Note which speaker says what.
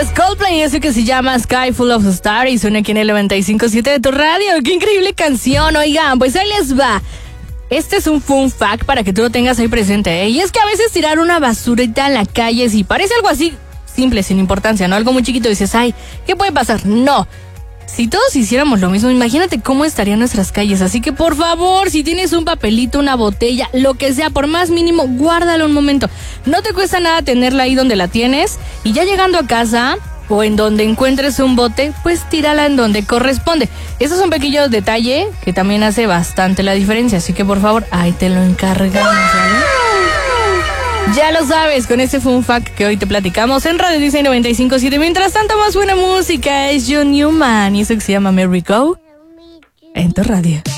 Speaker 1: Es Coldplay y eso que se llama Sky Full of Stars y suena aquí en el 95.7 de tu radio. ¡Qué increíble canción! Oigan, pues ahí les va. Este es un fun fact para que tú lo tengas ahí presente, ¿eh? Y es que a veces tirar una basurita en la calle, si parece algo así simple, sin importancia, ¿no? Algo muy chiquito, dices, ay, ¿qué puede pasar? No. Si todos hiciéramos lo mismo, imagínate cómo estarían nuestras calles. Así que por favor, si tienes un papelito, una botella, lo que sea, por más mínimo, guárdalo un momento. No te cuesta nada tenerla ahí donde la tienes. Y ya llegando a casa o en donde encuentres un bote, pues tírala en donde corresponde. Eso es un pequeño detalle que también hace bastante la diferencia. Así que por favor, ahí te lo encargamos, ¿vale? Ya lo sabes, con este fun fact que hoy te platicamos en Radio Disney 95.7. Mientras tanto, más buena música es John Newman y eso que se llama Merry Go en tu radio.